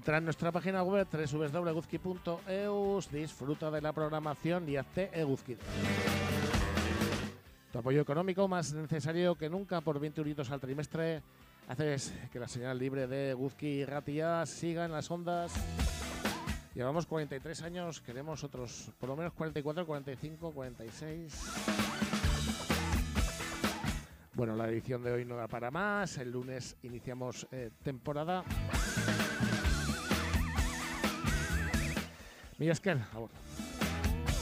Entra en nuestra página web www.eguzki.eus, disfruta de la programación y hazte eguzki. Tu apoyo económico más necesario que nunca, por 20 euritos al trimestre, haces que la señal libre de Eguzki y Ratia siga en las ondas. Llevamos 43 años, queremos otros por lo menos 44, 45, 46. Bueno, la edición de hoy no da para más. El lunes iniciamos temporada. Mila esker, agur.